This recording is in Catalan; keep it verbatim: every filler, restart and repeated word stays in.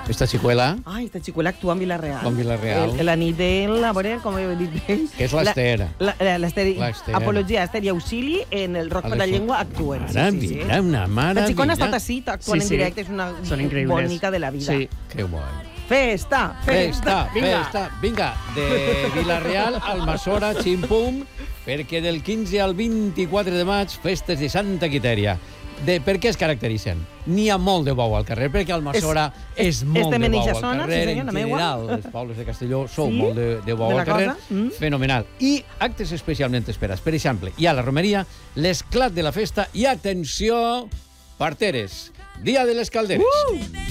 Esta xicuela... Ai, esta xicuela actua en Vila-real. En Vila-real. El, la nit del... A veure, com he dit ell. Que és l'Ester. La, la, l'Ester. L'Ester. Apologia, Ester i Auxili en el Rock per la Llengua actuen. Mare Sí, sí, sí. mira, una mare La xicona ha mira. estat així, actuant Sí, en sí. directe, és una Són increïbles. bonica de la vida. Sí. Que bo. Festa, Festa, festa. Vinga. festa. Vinga, de Vila-real al Almassora, ximpum, perquè del quinze al vint-i-quatre de maig, festes de Santa Quitèria. De, per què es caracteritzen? N'hi ha molt de bou al carrer, perquè Almassora és, és molt és de de bou al Beneixassona, carrer. sí, senyor, En la meua. general, els pobles de Castelló sou Sí? molt de, de bou De la al carrer. cosa? Mm. Fenomenal. I actes especialment esperats. Per exemple, hi ha la romeria, l'esclat de la festa i, atenció, parteres. Dia de les calderes. Uh!